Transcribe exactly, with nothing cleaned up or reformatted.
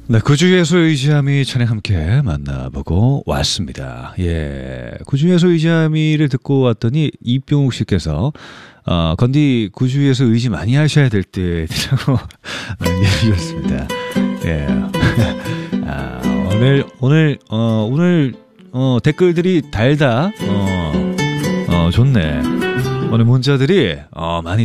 네, 구주예수 의지함이 찬양 함께 만나보고 왔습니다. 예, 구주예수 의지함이를 듣고 왔더니 이병욱 씨께서 어, 건디 구주예수 의지 많이 하셔야 될 때라고 얘기하셨습니다. 예, 아, 오늘 오늘 어, 오늘 어, 댓글들이 달다. 어, 어, 좋네. 오늘 문자들이 어, 많이